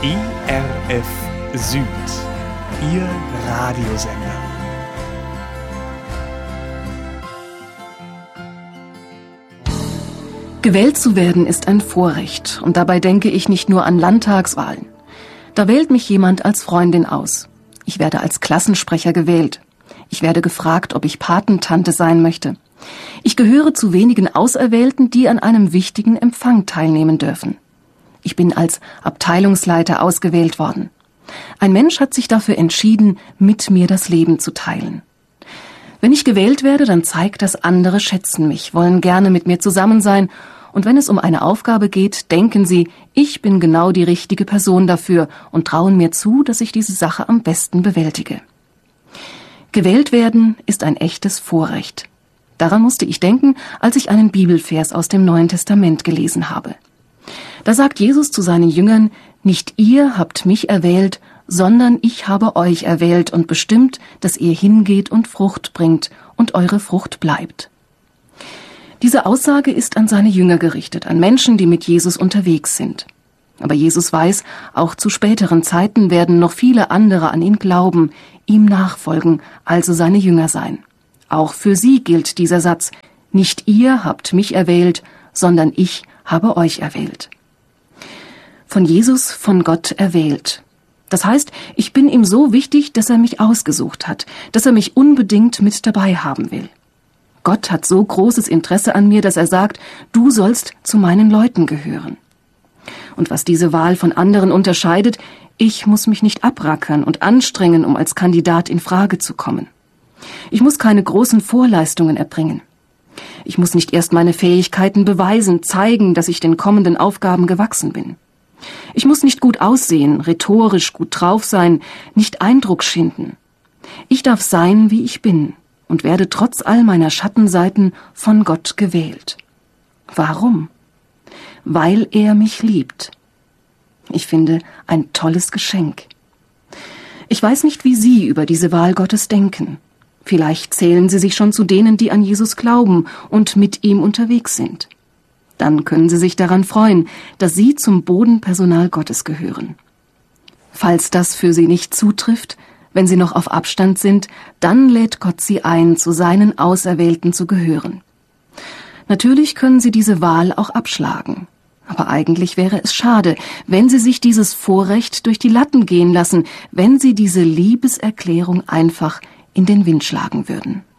ERF Süd, Ihr Radiosender. Gewählt zu werden ist ein Vorrecht und dabei denke ich nicht nur an Landtagswahlen. Da wählt mich jemand als Freundin aus. Ich werde als Klassensprecher gewählt. Ich werde gefragt, ob ich Patentante sein möchte. Ich gehöre zu wenigen Auserwählten, die an einem wichtigen Empfang teilnehmen dürfen. Ich bin als Abteilungsleiter ausgewählt worden. Ein Mensch hat sich dafür entschieden, mit mir das Leben zu teilen. Wenn ich gewählt werde, dann zeigt das, andere schätzen mich, wollen gerne mit mir zusammen sein. Und wenn es um eine Aufgabe geht, denken sie, ich bin genau die richtige Person dafür und trauen mir zu, dass ich diese Sache am besten bewältige. Gewählt werden ist ein echtes Vorrecht. Daran musste ich denken, als ich einen Bibelvers aus dem Neuen Testament gelesen habe. Da sagt Jesus zu seinen Jüngern, nicht ihr habt mich erwählt, sondern ich habe euch erwählt und bestimmt, dass ihr hingeht und Frucht bringt und eure Frucht bleibt. Diese Aussage ist an seine Jünger gerichtet, an Menschen, die mit Jesus unterwegs sind. Aber Jesus weiß, auch zu späteren Zeiten werden noch viele andere an ihn glauben, ihm nachfolgen, also seine Jünger sein. Auch für sie gilt dieser Satz, nicht ihr habt mich erwählt, sondern ich habe euch erwählt. Von Jesus, von Gott erwählt. Das heißt, ich bin ihm so wichtig, dass er mich ausgesucht hat, dass er mich unbedingt mit dabei haben will. Gott hat so großes Interesse an mir, dass er sagt, du sollst zu meinen Leuten gehören. Und was diese Wahl von anderen unterscheidet, ich muss mich nicht abrackern und anstrengen, um als Kandidat in Frage zu kommen. Ich muss keine großen Vorleistungen erbringen. Ich muss nicht erst meine Fähigkeiten beweisen, zeigen, dass ich den kommenden Aufgaben gewachsen bin. Ich muss nicht gut aussehen, rhetorisch gut drauf sein, nicht Eindruck schinden. Ich darf sein, wie ich bin und werde trotz all meiner Schattenseiten von Gott gewählt. Warum? Weil er mich liebt. Ich finde, ein tolles Geschenk. Ich weiß nicht, wie Sie über diese Wahl Gottes denken. Vielleicht zählen Sie sich schon zu denen, die an Jesus glauben und mit ihm unterwegs sind. Dann können Sie sich daran freuen, dass Sie zum Bodenpersonal Gottes gehören. Falls das für Sie nicht zutrifft, wenn Sie noch auf Abstand sind, dann lädt Gott Sie ein, zu seinen Auserwählten zu gehören. Natürlich können Sie diese Wahl auch abschlagen. Aber eigentlich wäre es schade, wenn Sie sich dieses Vorrecht durch die Latten gehen lassen, wenn Sie diese Liebeserklärung einfach in den Wind schlagen würden.